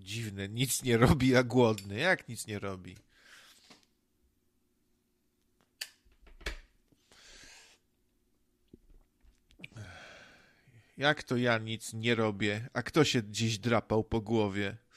dziwne. Nic nie robi, a głodny. Jak nic nie robi? Jak to ja nic nie robię? A kto się dziś drapał po głowie?